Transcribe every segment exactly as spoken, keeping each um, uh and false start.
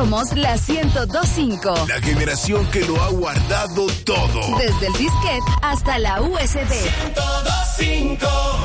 Somos la ciento dos punto cinco. La generación que lo ha guardado todo. Desde el disquete hasta la U S B. ciento dos punto cinco.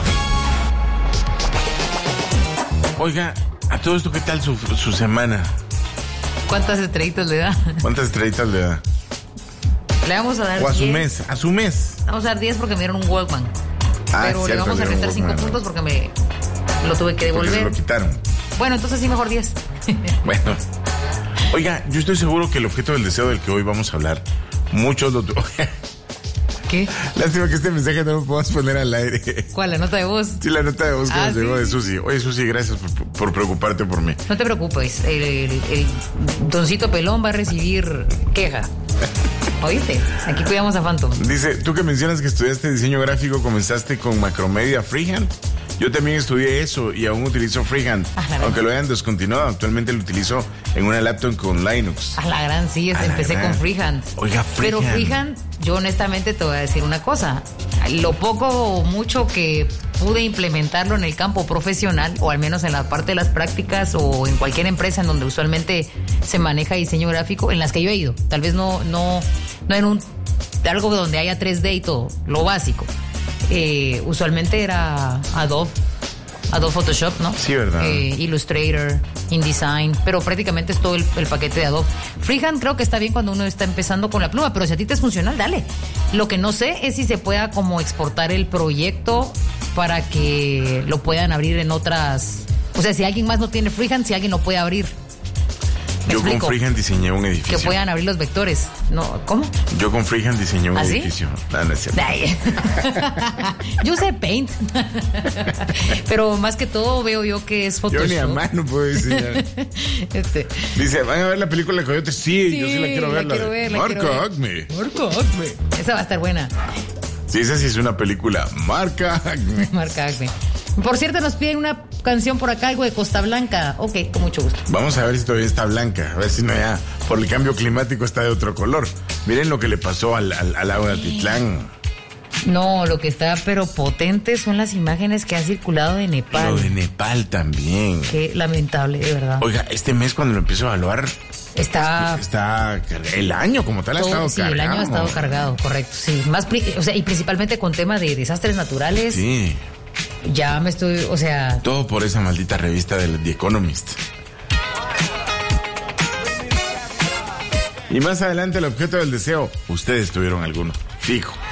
Oiga, a todo esto, ¿qué tal su, su semana? ¿Cuántas estrellitas le da? ¿Cuántas estrellitas le da? Le vamos a dar O a su diez. mes, a su mes. Vamos a dar diez porque me dieron un Walkman. Ah, Pero cierto, le vamos a le dieron restar un cinco Walkman. puntos porque me lo tuve que Porque se devolver. lo quitaron. Bueno, entonces sí, mejor diez. Bueno. Oiga, yo estoy seguro que el objeto del deseo del que hoy vamos a hablar, muchos lo... ¿Qué? Lástima que este mensaje no lo podamos poner al aire. ¿Cuál? ¿La nota de voz? Sí, la nota de voz que Ah, nos llegó ¿sí? de Susi. Oye, Susi, gracias por, por preocuparte por mí. No te preocupes, el, el, el doncito pelón va a recibir queja. ¿Oíste? Aquí cuidamos a Phantom. Dice, tú que mencionas que estudiaste diseño gráfico, comenzaste con Macromedia Freehand. Yo también estudié eso y aún utilizo Freehand. Ah, la aunque gran. lo hayan descontinuado, actualmente lo utilizo en una laptop con Linux. A la gran, sí, A la empecé gran. con Freehand. Oiga, Freehand. Pero Freehand, yo honestamente te voy a decir una cosa. Lo poco o mucho que pude implementarlo en el campo profesional, o al menos en la parte de las prácticas o en cualquier empresa en donde usualmente se maneja diseño gráfico, en las que yo he ido. Tal vez no, no, no en un algo donde haya tres D y todo, lo básico. Eh, usualmente era Adobe, Adobe Photoshop, ¿no? Sí, ¿verdad? Eh, Illustrator, InDesign, pero prácticamente es todo el, el paquete de Adobe. Freehand creo que está bien cuando uno está empezando con la pluma, pero si a ti te es funcional, dale. Lo que no sé es si se pueda como exportar el proyecto para que lo puedan abrir en otras... O sea, si alguien más no tiene Freehand, si alguien lo puede abrir. ¿Me Yo explico? con Freehand diseñé un Que edificio. puedan abrir los vectores. No, ¿cómo? Yo con Freehand diseñé un ¿Ah, sí? edificio. No, no es cierto. Ay. Yo usé Paint. Pero más que todo veo yo que es Photoshop. Yo ni a mano puedo diseñar. Este. Dice, ¿van a ver la película de Coyote? Sí, Sí, yo sí la quiero la ver. quiero de ver, la Marca quiero ver. Acme. Marca Acme. Esa va a estar buena. Sí, esa sí es una película. Marca Acme. Marca Acme. Por cierto, nos piden una canción por acá, algo de Costa Blanca. Ok, con mucho gusto. Vamos a ver si todavía está blanca. A ver si no ya, por el cambio climático, está de otro color. Miren lo que le pasó al, al, al lago de Atitlán. No, lo que está pero potente son las imágenes que han circulado de Nepal. Lo de Nepal también. Qué lamentable, de verdad. Oiga, este mes cuando lo empiezo a evaluar, Está está carg- el año como tal ha todo- estado sí, cargado. el año ha estado cargado, correcto. Sí, más pri- o sea, y principalmente con tema de desastres naturales. Sí, Ya me estoy, o sea, todo por esa maldita revista de The Economist. Y más adelante el objeto del deseo, ustedes tuvieron alguno, fijo.